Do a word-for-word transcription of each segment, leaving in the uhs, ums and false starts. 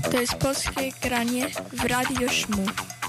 To jest polskie granie w Radiu Szmu.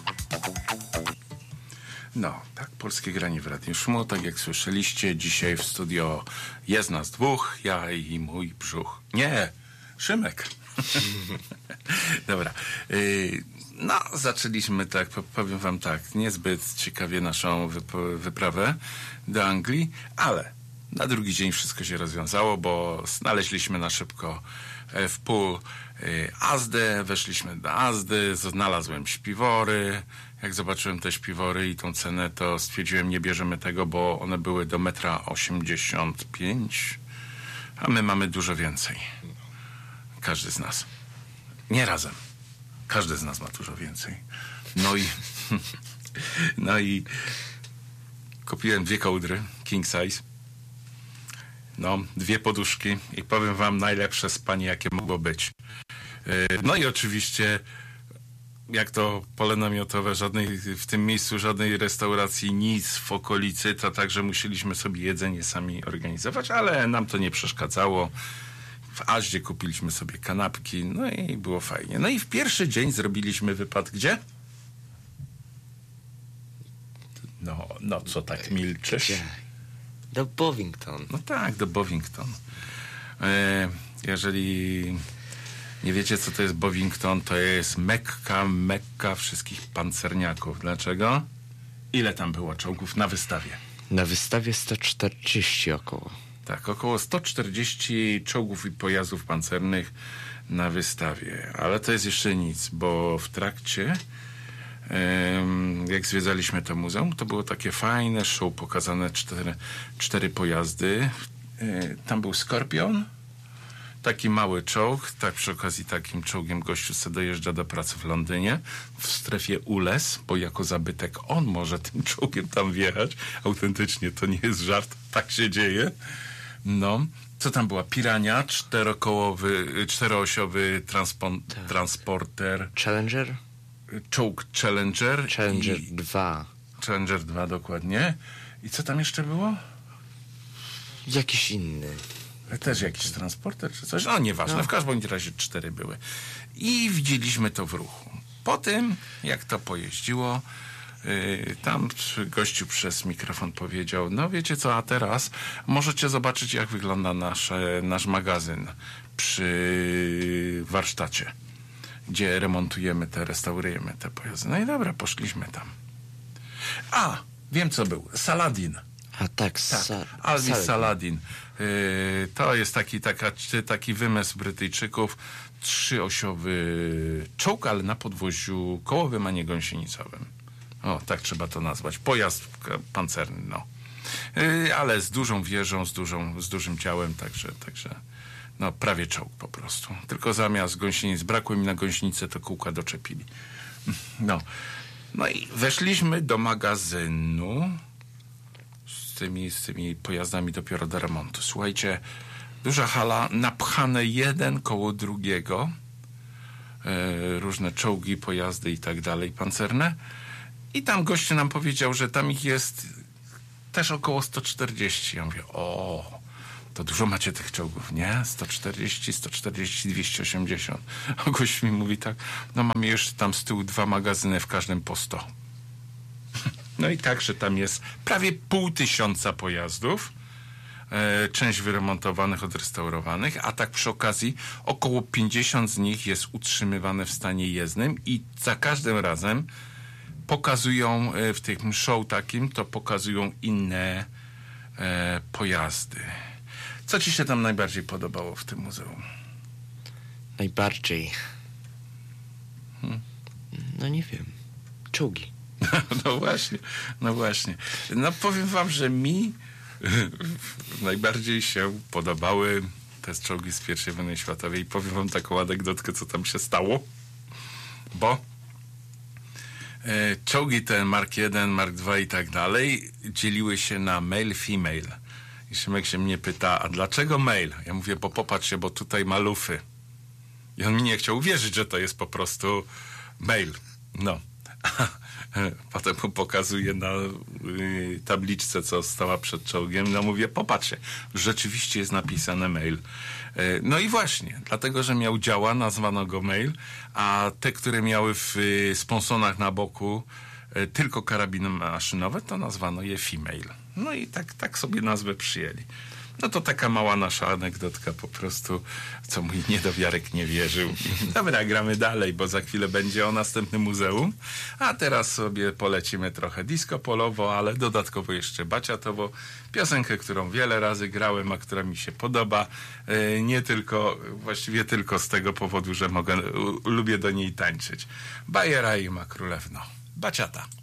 No, tak, polskie granie w Radiu Szmu, tak jak słyszeliście, dzisiaj w studio jest nas dwóch, ja i mój brzuch. Nie, Szymek. Dobra. Yy, no, zaczęliśmy tak, powiem wam tak, niezbyt ciekawie naszą wyp- wyprawę do Anglii, ale na drugi dzień wszystko się rozwiązało, bo znaleźliśmy na szybko w pół yy, Azdę, weszliśmy do Azdy, znalazłem śpiwory. Jak zobaczyłem te śpiwory i tą cenę, to stwierdziłem, nie bierzemy tego, bo one były do metra osiemdziesiąt pięć, a my mamy dużo więcej. Każdy z nas. Nie razem. Każdy z nas ma dużo więcej. No i no i kupiłem dwie kołdry, king size. No, dwie poduszki i powiem wam, najlepsze spanie, jakie mogło być. No i oczywiście, jak to pole namiotowe, żadnej, w tym miejscu żadnej restauracji, nic w okolicy, to także musieliśmy sobie jedzenie sami organizować, ale nam to nie przeszkadzało. W Aździe kupiliśmy sobie kanapki, no i było fajnie. No i w pierwszy dzień zrobiliśmy wypad gdzie? No, no co tak milczysz? Gdzie? Do Bovington. No tak, do Bovington. E, jeżeli nie wiecie, co to jest Bovington, to jest Mekka, Mekka wszystkich pancerniaków. Dlaczego? Ile tam było czołgów na wystawie? Na wystawie sto czterdzieści około. Tak, około sto czterdzieści czołgów i pojazdów pancernych na wystawie. Ale to jest jeszcze nic, bo w trakcie, em, jak zwiedzaliśmy to muzeum, to było takie fajne show, pokazane cztery, cztery pojazdy. E, tam był Skorpion, taki mały czołg, tak przy okazji takim czołgiem gościu se dojeżdża do pracy w Londynie, w strefie U L E S, bo jako zabytek on może tym czołgiem tam wjechać. Autentycznie, to nie jest żart, tak się dzieje. No, co tam była? Pirania, czterokołowy, czteroosiowy transpon- tak. transporter. Challenger? Czołg Challenger. Challenger i... dwa. Challenger dwa, dokładnie. I co tam jeszcze było? Jakiś inny. Też jakiś transporter czy coś? No nieważne, no. W każdym razie cztery były. I widzieliśmy to w ruchu. Po tym, jak to pojeździło, yy, tam gościu przez mikrofon powiedział, no wiecie co, a teraz możecie zobaczyć, jak wygląda nasze, nasz magazyn przy warsztacie, gdzie remontujemy te, restaurujemy te pojazdy. No i dobra, poszliśmy tam. A, wiem co był. Saladin. A tak, Tak, sa- Alvis Saladin. Saladin. Yy, to jest taki, taka, taki wymysł Brytyjczyków. Trzyosiowy czołg, ale na podwoziu kołowym, a nie gąsienicowym. O, tak trzeba to nazwać. Pojazd pancerny, no. Yy, ale z dużą wieżą, z, dużą, z dużym ciałem, także, także no prawie czołg po prostu. Tylko zamiast gąsienic brakło mi na gąsienicę, to kółka doczepili. No. No i weszliśmy do magazynu z tymi, z tymi pojazdami dopiero do remontu. Słuchajcie, duża hala, napchane jeden koło drugiego, e, różne czołgi, pojazdy i tak dalej, pancerne. I tam gościu nam powiedział, że tam ich jest też około sto czterdzieści. Ja mówię, o, to dużo macie tych czołgów, nie? sto czterdzieści, sto czterdzieści, dwieście osiemdziesiąt. A gość mi mówi tak, no mamy jeszcze tam z tyłu dwa magazyny, w każdym po sto. No i także tam jest prawie pół tysiąca pojazdów, e, część wyremontowanych, odrestaurowanych, a tak przy okazji około pięćdziesiąt z nich jest utrzymywane w stanie jezdnym i za każdym razem pokazują e, w tym show takim, to pokazują inne e, pojazdy. Co ci się tam najbardziej podobało w tym muzeum? Najbardziej. Hmm? No nie wiem. Czołgi. No właśnie, no właśnie. No powiem wam, że mi najbardziej się podobały te czołgi z pierwszej wojny światowej. I powiem wam taką anegdotkę, co tam się stało. Bo e, czołgi te Mark jeden, Mark dwa i tak dalej dzieliły się na male, female. I Szymek się mnie pyta, a dlaczego male? Ja mówię, bo popatrzcie, bo tutaj ma lufy. I on mi nie chciał uwierzyć, że to jest po prostu male. No. Potem mu pokazuję na y, tabliczce, co stała przed czołgiem. No mówię, popatrzcie, rzeczywiście jest napisane mail. Y, no i właśnie, dlatego, że miał działa, nazwano go mail, a te, które miały w y, sponsonach na boku y, tylko karabiny maszynowe, to nazwano je female. No i tak, tak sobie nazwę przyjęli. No to taka mała nasza anegdotka po prostu, co mój niedowiarek nie wierzył. Dobra, gramy dalej, bo za chwilę będzie o następnym muzeum. A teraz sobie polecimy trochę disco polowo, ale dodatkowo jeszcze baciatowo. Piosenkę, którą wiele razy grałem, a która mi się podoba. Nie tylko, właściwie tylko z tego powodu, że mogę, lubię do niej tańczyć. Bajera i ma królewno. Baciata.